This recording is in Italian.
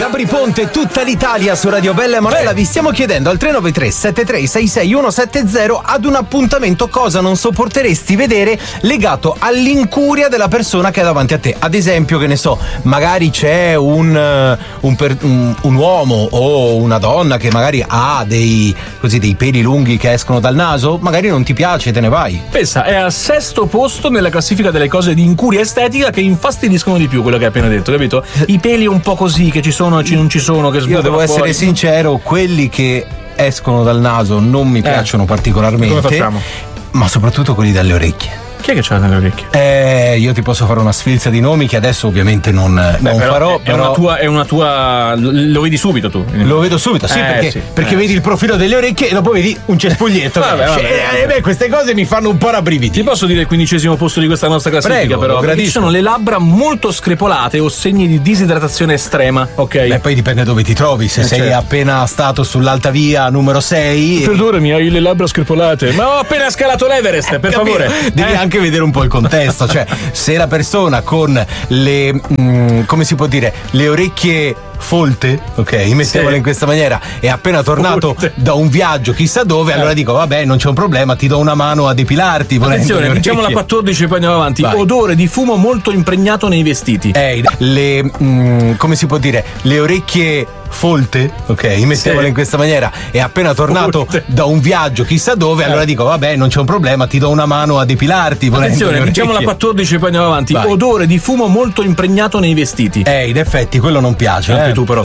Gabri Ponte, tutta l'Italia su Radio Bella e Monella. Vi stiamo chiedendo al 393 7366 170 ad un appuntamento cosa non sopporteresti vedere legato all'incuria della persona che è davanti a te. Ad esempio, che ne so, magari c'è un uomo o una donna che magari ha dei peli lunghi che escono dal naso, magari non ti piace, te ne vai. Pensa, è al 6° posto nella classifica delle cose di incuria estetica che infastidiscono di più, quello che hai appena detto, capito? I peli un po' così, che ci sono e non ci sono, che sbucano. Io devo essere sincero, quelli che escono dal naso non mi piacciono particolarmente. Come facciamo? Ma soprattutto quelli dalle orecchie. Chi è che c'ha nelle orecchie? Io ti posso fare una sfilza di nomi che adesso ovviamente non farò. È una tua. Lo vedi subito tu? Lo vedo subito, sì, perché vedi il profilo delle orecchie e dopo vedi un cespuglietto. Vabbè. Queste cose mi fanno un po' rabbrividi. Ti posso dire il 15° posto di questa nostra classifica? Prego, però perché ci sono le labbra molto screpolate o segni di disidratazione estrema, ok? Beh, poi dipende dove ti trovi. Se sei appena stato sull'alta via numero 6. Perdonami, hai le labbra screpolate. Ma ho appena scalato l'Everest, per favore. Devi anche vedere un po' il contesto, cioè se la persona con le come si può dire, le orecchie folte, ok, mettiamole in questa maniera, è appena tornato da un viaggio chissà dove, allora dico vabbè, non c'è un problema, ti do una mano a depilarti. Attenzione, diciamo la 14 e poi andiamo avanti. Vai. Odore di fumo molto impregnato nei vestiti. Come si può dire, le orecchie folte, ok, mettiamole in questa maniera, è appena tornato da un viaggio chissà dove, allora dico vabbè, non c'è un problema, ti do una mano a depilarti. Attenzione, diciamo la 14 e poi andiamo avanti. Vai. Odore di fumo molto impregnato nei vestiti. In effetti quello non piace. Anche tu però